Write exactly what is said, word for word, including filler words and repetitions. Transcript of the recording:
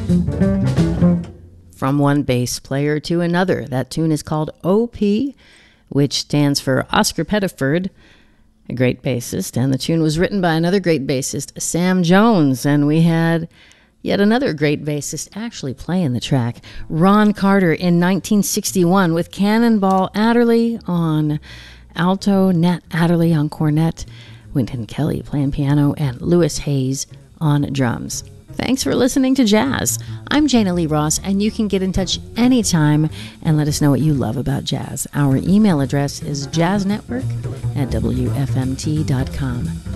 From one bass player to another. That tune is called O P, which stands for Oscar Pettiford, a great bassist. And the tune was written by another great bassist, Sam Jones. And we had yet another great bassist actually playing the track, Ron Carter, in nineteen sixty-one with Cannonball Adderley on alto, Nat Adderley on cornet, Wynton Kelly playing piano, and Lewis Hayes on drums. Thanks for listening to Jazz. I'm Jana Lee Ross, and you can get in touch anytime and let us know what you love about jazz. Our email address is jazznetwork at w f m t dot com.